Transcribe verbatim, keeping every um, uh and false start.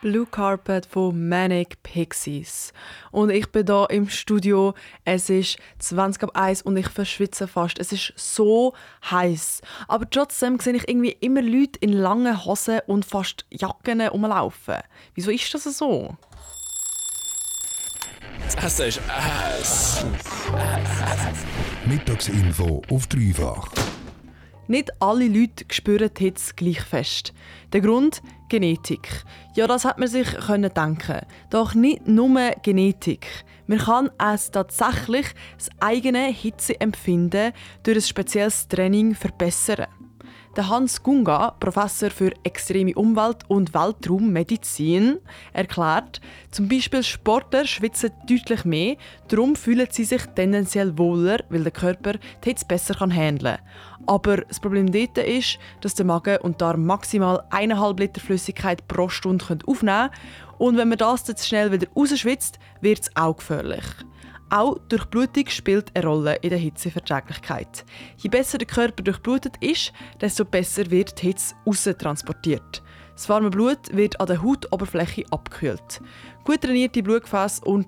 Blue Carpet von Manic Pixies. Und ich bin hier im Studio. Es ist zwanzig ab eins und ich verschwitze fast. Es ist so heiß. Aber trotzdem sehe ich irgendwie immer Leute in langen Hosen und fast Jacken rumlaufen. Wieso ist das so? Das Essen ist Ass. Mittagsinfo auf dreifach. Nicht alle Leute spüren die Hitze gleich fest. Der Grund? Genetik. Ja, das hat man sich können denken. Doch nicht nur Genetik. Man kann es tatsächlich das eigene Hitzeempfinden durch ein spezielles Training verbessern. Der Hans Gunga, Professor für extreme Umwelt- und Weltraummedizin, erklärt, zum Beispiel Sportler schwitzen deutlich mehr, darum fühlen sie sich tendenziell wohler, weil der Körper die Hitze besser handeln kann. Aber das Problem dort ist, dass der Magen und Darm maximal eineinhalb Liter Flüssigkeit pro Stunde aufnehmen können. Und wenn man das dann schnell wieder rausschwitzt, wird es auch gefährlich. Auch Durchblutung spielt eine Rolle in der Hitzeverträglichkeit. Je besser der Körper durchblutet ist, desto besser wird die Hitze raustransportiert. Das warme Blut wird an der Hautoberfläche abgekühlt. Gut trainierte Blutgefäße und